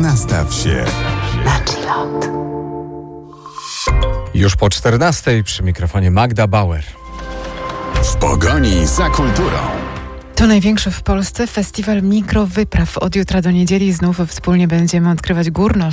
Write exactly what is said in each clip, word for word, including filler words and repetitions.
Nastaw się na chillot. Już po czternastej przy mikrofonie Magda Bauer. W pogoni za kulturą. To największy w Polsce festiwal mikrowypraw. Od jutra do niedzieli znów wspólnie będziemy odkrywać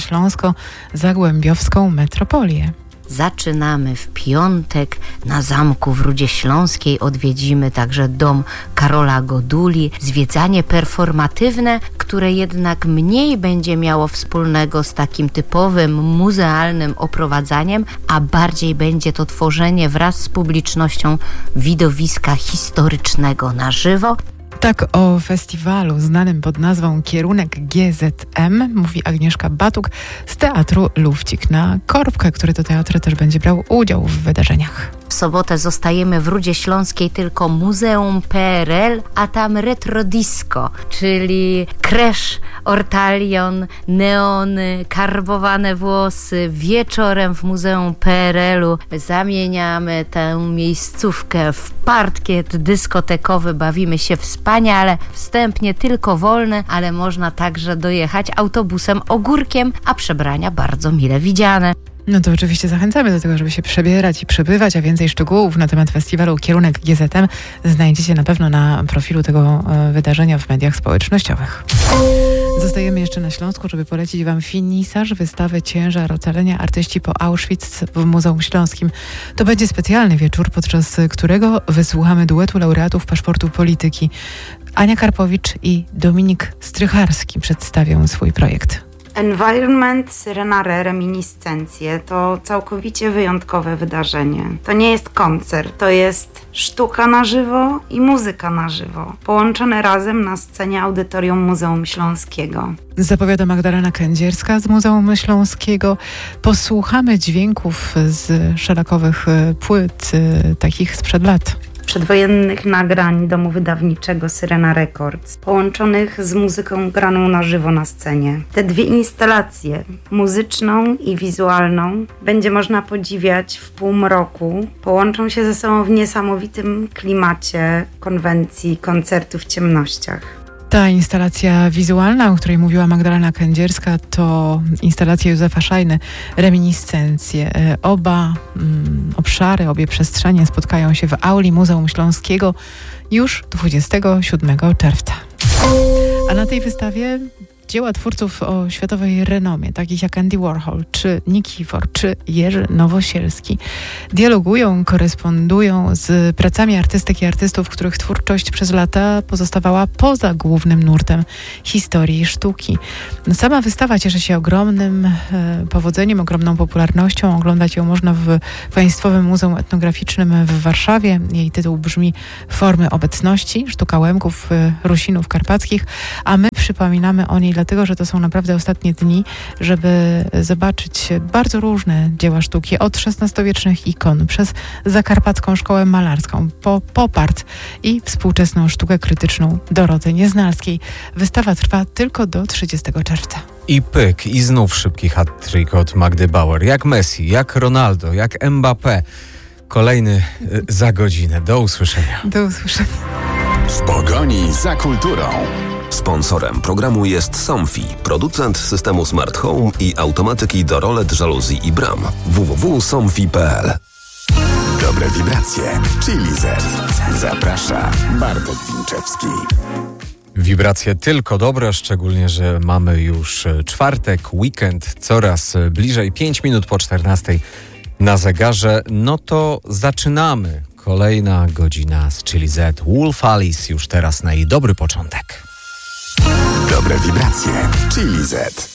górnośląsko-zagłębiowską metropolię. Zaczynamy w piątek na Zamku w Rudzie Śląskiej. Odwiedzimy także dom Karola Goduli. Zwiedzanie performatywne, które jednak mniej będzie miało wspólnego z takim typowym muzealnym oprowadzaniem, a bardziej będzie to tworzenie wraz z publicznością widowiska historycznego na żywo. Tak o festiwalu znanym pod nazwą Kierunek G Z M mówi Agnieszka Batuk z Teatru Lufcik. Na Korbkę, który to teatr też będzie brał udział w wydarzeniach. W sobotę zostajemy w Rudzie Śląskiej tylko Muzeum P R L, a tam retro disco, czyli kresz, ortalion, neony, karbowane włosy. Wieczorem w Muzeum P R L-u zamieniamy tę miejscówkę w parkiet dyskotekowy. Bawimy się wspaniale. Wstępnie tylko wolny, ale można także dojechać autobusem Ogórkiem, a przebrania bardzo mile widziane. No to oczywiście zachęcamy do tego, żeby się przebierać i przebywać, a więcej szczegółów na temat festiwalu Kierunek G Z M znajdziecie na pewno na profilu tego wydarzenia w mediach społecznościowych. Zostajemy jeszcze na Śląsku, żeby polecić Wam finisaż wystawy Ciężar ocalenia artyści po Auschwitz w Muzeum Śląskim. To będzie specjalny wieczór, podczas którego wysłuchamy duetu laureatów Paszportu Polityki. Ania Karpowicz i Dominik Strycharski przedstawią swój projekt. Environment Syrenare Reminiscencje to całkowicie wyjątkowe wydarzenie. To nie jest koncert, to jest sztuka na żywo i muzyka na żywo, połączone razem na scenie Audytorium Muzeum Śląskiego. Zapowiada Magdalena Kędzierska z Muzeum Śląskiego. Posłuchamy dźwięków z szelakowych płyt, takich sprzed lat. Przedwojennych nagrań domu wydawniczego Syrena Records, połączonych z muzyką graną na żywo na scenie. Te dwie instalacje, muzyczną i wizualną, będzie można podziwiać w półmroku. Połączą się ze sobą w niesamowitym klimacie konwencji koncertu w ciemnościach. Ta instalacja wizualna, o której mówiła Magdalena Kędzierska, to instalacja Józefa Szajny, Reminiscencje. Oba mm, obszary, obie przestrzenie spotkają się w auli Muzeum Śląskiego już dwudziestego siódmego czerwca. A na tej wystawie dzieła twórców o światowej renomie, takich jak Andy Warhol, czy Nikifor, czy Jerzy Nowosielski, dialogują, korespondują z pracami artystek i artystów, których twórczość przez lata pozostawała poza głównym nurtem historii sztuki. Sama wystawa cieszy się ogromnym e, powodzeniem, ogromną popularnością. Oglądać ją można w Państwowym Muzeum Etnograficznym w Warszawie. Jej tytuł brzmi Formy obecności, sztuka Łemków, Rusinów Karpackich, a my przypominamy o niej dlatego, że to są naprawdę ostatnie dni, żeby zobaczyć bardzo różne dzieła sztuki, od szesnastowiecznych ikon, przez zakarpacką szkołę malarską, po pop art i współczesną sztukę krytyczną Doroty Nieznalskiej. Wystawa trwa tylko do trzydziestego czerwca. I pyk, i znów szybki hat-trick od Magdy Bauer. Jak Messi, jak Ronaldo, jak Mbappé. Kolejny y, za godzinę. Do usłyszenia. Do usłyszenia. W pogoni za kulturą. Sponsorem programu jest Somfy, producent systemu Smart Home i automatyki do rolet, żaluzji i bram. w w w kropka somfy kropka p l. Dobre wibracje w Chili Z. Zaprasza Bartek Winczewski. Wibracje tylko dobre, szczególnie, że mamy już czwartek, weekend, coraz bliżej, pięć minut po czternastej na zegarze. No to zaczynamy. Kolejna godzina z Chili Z. Wolf Alice już teraz na jej dobry początek. Dobre wibracje w Chili Z.